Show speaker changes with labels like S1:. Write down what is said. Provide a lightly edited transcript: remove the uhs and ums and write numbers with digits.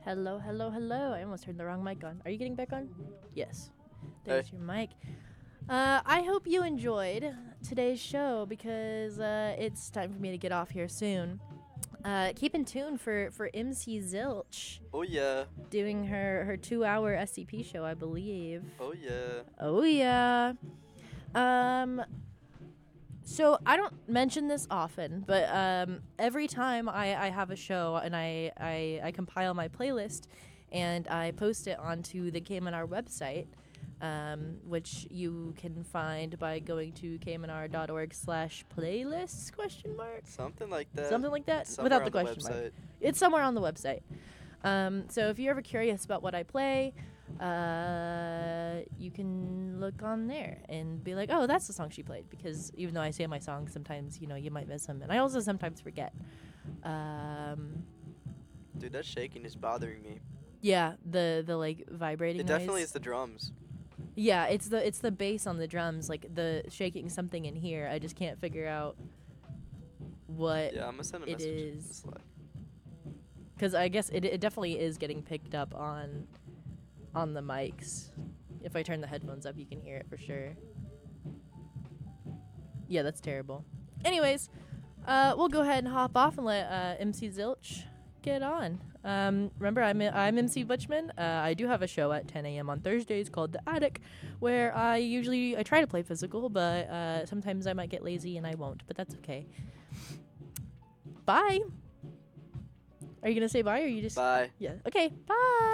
S1: Hello, hello, hello. I almost turned the wrong mic on. Are you getting back on? Yes.
S2: Hey.
S1: There's your mic. I hope you enjoyed today's show because it's time for me to get off here soon. Keep in tune for MC Zilch
S2: Oh yeah.
S1: doing her 2-hour SCP show, I believe.
S2: Oh yeah.
S1: Oh yeah. So I don't mention this often, but every time I have a show and I compile my playlist and I post it onto the KMNR website, which you can find by going to kmnr.org/playlists ?
S2: Something like that.
S1: Something like that,
S2: Somewhere
S1: without the
S2: on
S1: question mark.
S2: website.
S1: It's somewhere on the website. So if you're ever curious about what I play, you can look on there and be like, oh, that's the song she played. Because even though I say my songs, sometimes, you might miss them. And I also sometimes forget.
S2: Dude, that shaking is bothering me.
S1: Yeah, the like vibrating
S2: It
S1: noise.
S2: definitely is the drums.
S1: Yeah, it's the bass on the drums, like the shaking something in here. I just can't figure out what
S2: Yeah, I'm gonna send a
S1: it
S2: message.
S1: is.
S2: It's like,
S1: Because I guess it definitely is getting picked up on the mics. If I turn the headphones up, you can hear it for sure. Yeah, that's terrible. Anyways, we'll go ahead and hop off and let MC Zilch get on. Remember, I'm MC Butchman. I do have a show at 10 a.m. on Thursdays called The Attic, where I try to play physical, but sometimes I might get lazy and I won't, but that's okay. Bye! Are you going to say bye or you just...
S2: bye.
S1: Yeah. Okay, bye!